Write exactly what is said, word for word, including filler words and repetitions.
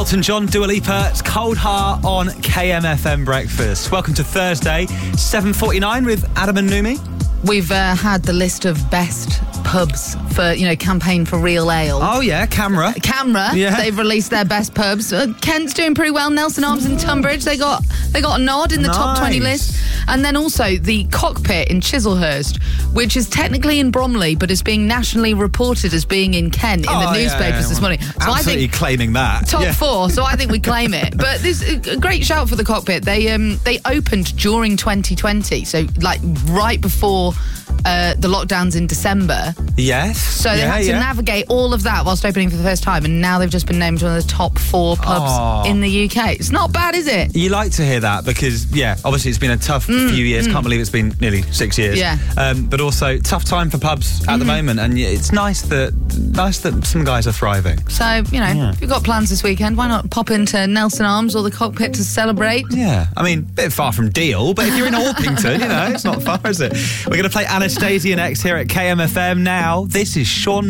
Elton John, Dua Lipa, it's Cold Heart on K M F M Breakfast. Welcome to Thursday, seven forty-nine with Adam and Numi. We've uh, had the list of best pubs for, you know, campaign for real ale. Oh, yeah, Camera. Camera, Yeah. They've released their best pubs. Uh, Kent's doing pretty well. Nelson Arms and Tunbridge, they got they got a nod in the top twenty Nice. list. And then also the Cockpit in Chislehurst, which is technically in Bromley, but is being nationally reported as being in Kent in Oh, the yeah, newspapers yeah, this morning. So Absolutely I think claiming that. top Yeah. four, so I think we claim it. But this a great shout for the Cockpit. They um they opened during twenty twenty, so like right before uh, the lockdowns in December. Yes. So they yeah, had to yeah. navigate all of that whilst opening for the first time, and now they've just been named one of the top four pubs Aw. in the U K. It's not bad, is it? You like to hear that because, yeah, obviously it's been a tough few years. Can't believe it's been nearly six years. Mm, Yeah. Um, but also tough time for pubs at the moment, and yeah, it's nice that nice that some guys are thriving. So, you know, Yeah. if you've got plans this weekend, why not pop into Nelson Arms or the Cockpit to celebrate? Yeah, I mean, a bit far from Deal, but if you're in Orpington, you know, it's not far, is it? We're going to play Anastasia next here at K M F M now. This is Sean